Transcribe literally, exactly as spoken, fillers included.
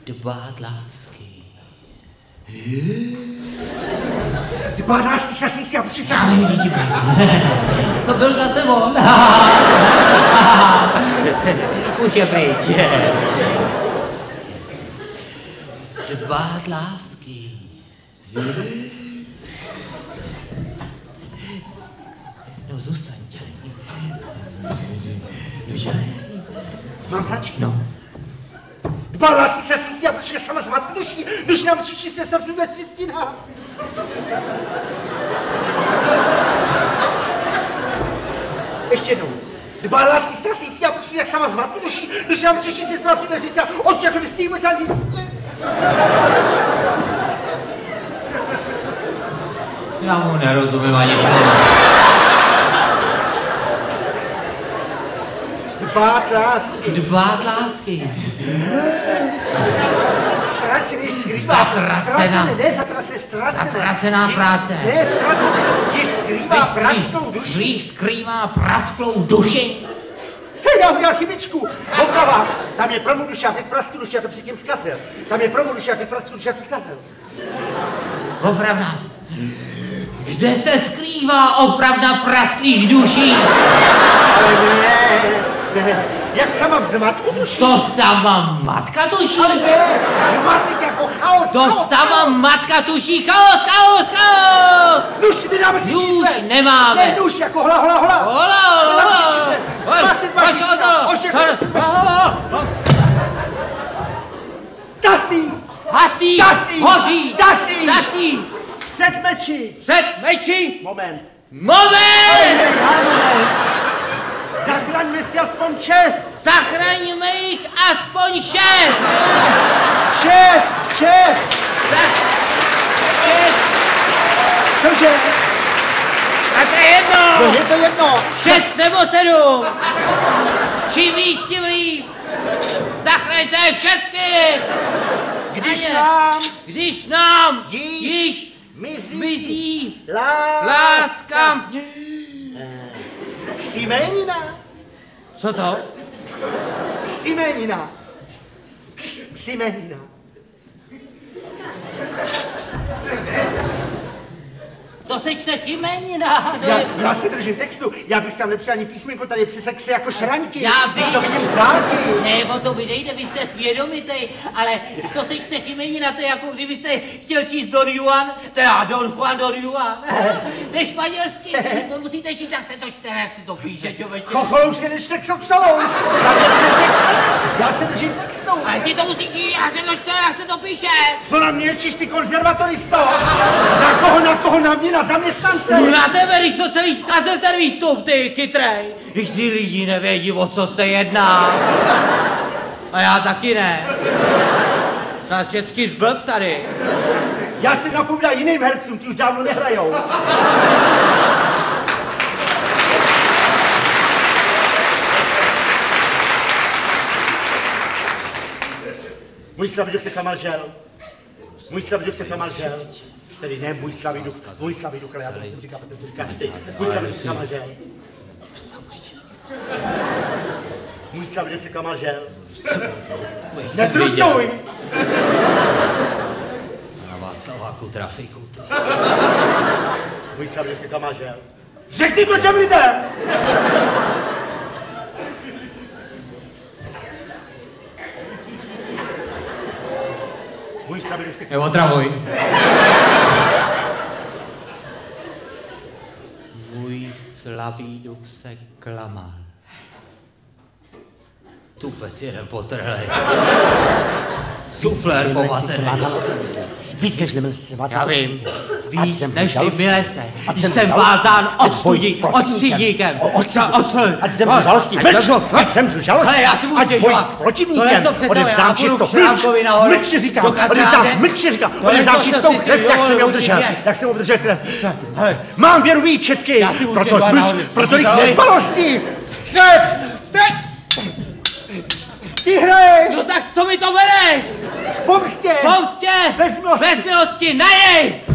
Dbát lásky. Dbát lásky, jsem si já přisahám. Já vím, děti, to byl zase on. Už je pryč. Dbát lásky. No zůstaň, čelí. No čelí. Mám začít? No. Dbát lásky, jsem si já přišel sama z matky duší, když nám přišli se stavřu ve ciztinách. Ještě jednou. Dbát lásky, strasí si já přišel jak sama z matky duší, když nám přišli se stavřu ve ciztinách. Ostěchli stýmy za nic. Já mu nerozumím ani slovo. Dbát lásky. Dbát lásky. Ztracený skrývá. Zatracená. Ne, zatracené, ztracené. Zatracená práce. Ne, ztracené. Jež skrývá prasklou duši. Skrý, skrývá prasklou duši. Hej, já udělal chybičku. Oprava. Tam je promu duši, já řekl prasklou duši, já to předtím zkazil. Tam je promu duši, já řekl prasklou duši, já to zkazil. Opravda. Kde se skrývá opravda prasklých duší? Ale ne, ne. Jak sama v zmatku duší? To sama matka tuší? Ale ne, zmatek jako chaos, To chaos, sama chaos. matka tuší. Chaos, chaos, chaos! Nuž, nedáme si Nůž čísle. nemáme. Ne, nuž, jako hla, hla, hla. Hola, hola, Nedáme si hola. čísle. Hoď, Dva si dva hoď čísla. to. Ošekl. Hola. Tasí. Hasí, Tasí. hoří, Tasí. tasí. Před meči. Před meči. Moment. Moment! Zachraňme si aspoň čest. Zachraňme jich aspoň šest. Čest, čest. Zach... Šest. Cože? Tak to je jedno. No je to jedno. Šest nebo sedm. Čím víc, tím líp. Zachraňte všechny. Když Aně. nám Když nám Již již mizí, mizí láska. láska. Ksimenina. Co to? Ksimenina. Ks- Ksimenina. To se čte Chimenina. Já, já se držím textu, já bych tam nepřijal ani písmenko, tady je přece ksy jako šraňky. Já vím. To vidím z dálky. Ne, o to mi nejde, vy jste svědomitej, ale to se čte Chimenina, to je jako kdybyste chtěl číst Don Juan, teda Don Juan, Don Juan. To je španělsky, to musíte číst, tak se to čte, jak se to píše, čověče. Chochol už se nečte ksoxolouš. Já přece ksy. Já se držím textu. Ale ty to musíš číst, jak se to čte, jak se to píše. Co na mě číš, ty konzervatoristo? Na koho, na koho, na mě, na zaměstnance? No na tebe, když to celý zkazil ten výstup, ty chytrej. Když ty lidi nevědí, o co se jedná. A já taky ne. Nás všecky zblb tady. Já jsem napovídal jiným hercům, ty už dávno nehrajou. Můj Slaviduch se klamal žel. Můj Slaviduch se klamal žel. Tedy ne můj Slaviduch, můj Slaviduch, ale já to musím říkat, protože to říkáš ty. Můj Slaviduch se klamal žel. Můj Slaviduch se klamal žel. Netrucuj! Na Václaváku trafiku. Můj Slaviduch se klamal žel. Řekni to těm lidem! Můj Slaviduch se klamal Neotravuj. Můj slabý duch se klamal. Tupec jeden potrhlej. Suflér pomatený. Víc než milence. Já vím, víc než ty žalostný. milence. Ať Jsem, jsem jsem žalostný. vázán Ať od boj s studí, od protivníkem. sidíkem. O- od Co, od co? Ať zemřu žalostí. Mlč! Ať zemřu žalostí. Hele, já si budu Ať boj stěžovat. s protivníkem. Tohle to přece, já Odevzdám půjdu čistou. k Šrámkovi nahoru. Mlč ti říkám. Do katedráře. Odevzdám, mlč ti říkám. Tohle Odevzdám to, co čistou si krev, ty jak jsem ji dovolil obdržel. určitě. Jak jsem obdržel krev. Hele, mám věru výčetky. Já si budu Proto stěžovat mlč, nahoru. pro tolik Říkali. nedbalostí. Před! Teď! Ty hraješ! No tak co mi to bereš? Pomstě! Pomstě! Bez milosti. Bez milosti, na něj!